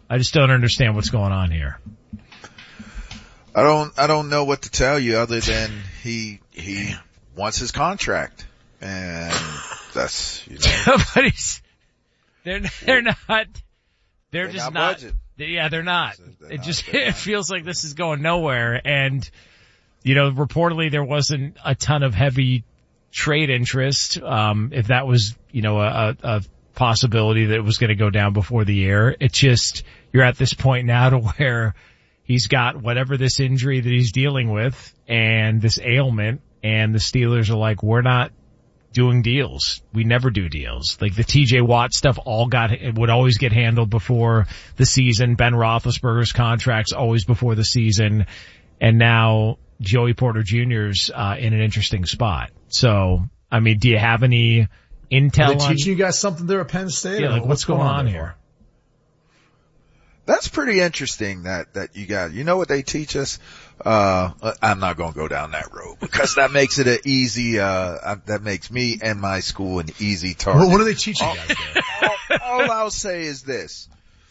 I just don't understand what's going on here. I don't know what to tell you other than he wants his contract. And that's, they're just not. Yeah, they're not. It feels like this is going nowhere. And, reportedly there wasn't a ton of heavy trade interest. If that was, a possibility that it was going to go down before the year, it's just, you're at this point now to where he's got whatever this injury that he's dealing with and this ailment, and the Steelers are like, we're not doing deals. We never do deals. Like the TJ Watt stuff would always get handled before the season. Ben Roethlisberger's contracts always before the season. And now Joey Porter Jr.'s, in an interesting spot. So, do you have any intel? Are they teaching you guys something there at Penn State? Yeah, like what's going on here? That's pretty interesting that you got. You know what they teach us? I'm not going to go down that road because that makes it an easy, that makes me and my school an easy target. What do they teach you guys there? All I'll say is this.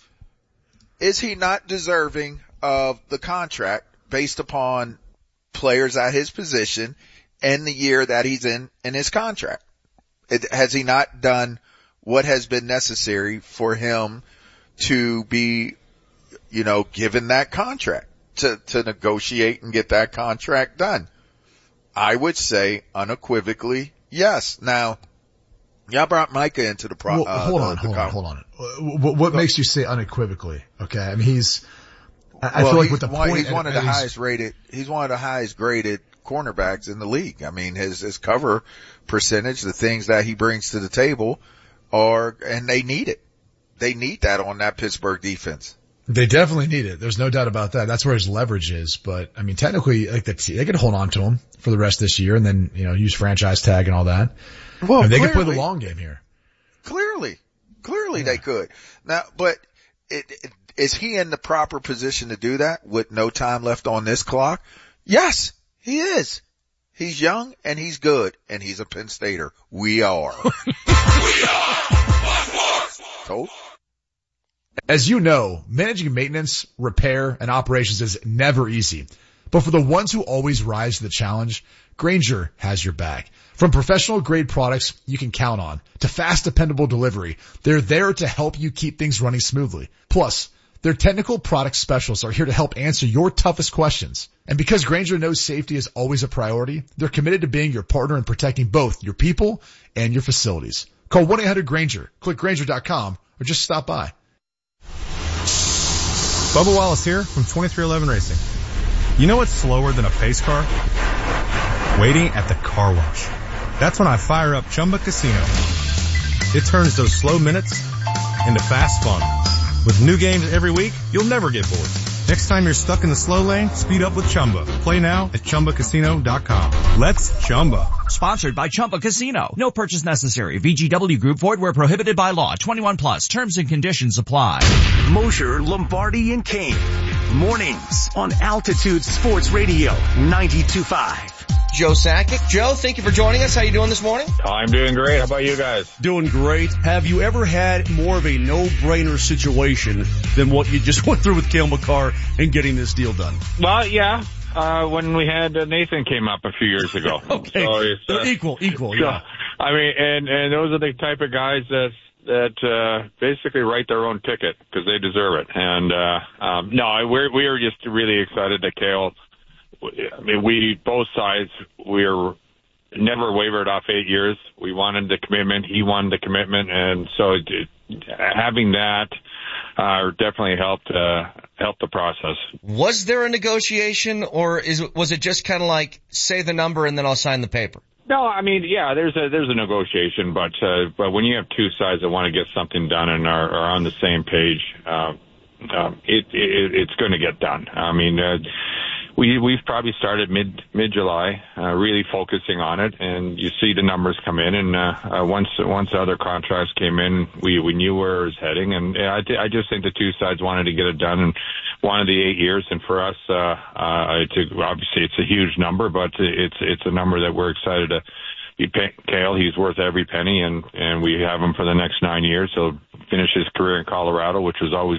Is he not deserving of the contract based upon players at his position and the year that he's in his contract? Has he not done what has been necessary for him to be, given that contract, to negotiate and get that contract done? I would say unequivocally yes. Now, y'all brought Micah into the hold on. What makes you say unequivocally? Okay. I feel like with the point, he's one of the highest graded cornerbacks in the league. His cover percentage, the things that he brings to the table and they need it. They need that on that Pittsburgh defense. They definitely need it. There's no doubt about that. That's where his leverage is. But technically, they could hold on to him for the rest of this year and then, use franchise tag and all that. Well, they could play the long game here. Clearly they could. Now, but is he in the proper position to do that with no time left on this clock? Yes, he is. He's young and he's good and he's a Penn Stater. We are. Told. As you know, managing maintenance, repair, and operations is never easy. But for the ones who always rise to the challenge, Grainger has your back. From professional-grade products you can count on to fast, dependable delivery, they're there to help you keep things running smoothly. Plus, their technical product specialists are here to help answer your toughest questions. And because Grainger knows safety is always a priority, they're committed to being your partner in protecting both your people and your facilities. Call 1-800-GRAINGER, click Grainger.com, or just stop by. Bubba Wallace here from 2311 Racing. You know what's slower than a pace car? Waiting at the car wash. That's when I fire up Chumba Casino. It turns those slow minutes into fast fun. With new games every week, you'll never get bored. Next time you're stuck in the slow lane, speed up with Chumba. Play now at ChumbaCasino.com. Let's Chumba. Sponsored by Chumba Casino. No purchase necessary. VGW Group. Void where prohibited by law. 21 plus. Terms and conditions apply. Mosher, Lombardi, and Kane. Mornings on Altitude Sports Radio 92.5. Joe Sakic. Joe, thank you for joining us. How you doing this morning? I'm doing great. How about you guys? Doing great. Have you ever had more of a no-brainer situation than what you just went through with Cale Makar and getting this deal done? Well, yeah. When we had Nathan came up a few years ago. Okay. So it's, equal, yeah. So, and those are the type of guys that basically write their own ticket because they deserve it. And, we are just really excited that Cale, both sides, we're never wavered off 8 years. We wanted the commitment. He wanted the commitment. And so having that, definitely helped the process. Was there a negotiation or was it just kind of like say the number and then I'll sign the paper? No, there's a negotiation, but when you have two sides that want to get something done and are on the same page, it's going to get done. We've probably started mid-July, really focusing on it, and you see the numbers come in. And once other contracts came in, we knew where it was heading. And I just think the two sides wanted to get it done and wanted the 8 years. And for us, obviously it's a huge number, but it's a number that we're excited to be paying Cale. He's worth every penny, and we have him for the next 9 years. He'll finish his career in Colorado, which was always